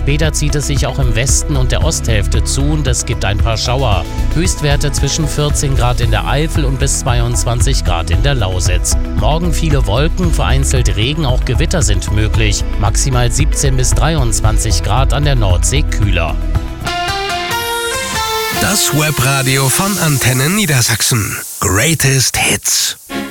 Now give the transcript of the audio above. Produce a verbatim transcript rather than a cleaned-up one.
Später zieht es sich auch im Westen und der Osthälfte zu und es gibt ein paar Schauer. Höchstwerte zwischen vierzehn Grad in der Eifel und bis zweiundzwanzig Grad in der Lausitz. Morgen viele Wolken, vereinzelt Regen, auch Gewitter sind möglich. Maximal siebzehn bis dreiundzwanzig Grad, an der Nordsee kühler. Das Webradio von Antenne Niedersachsen. Greatest Hits.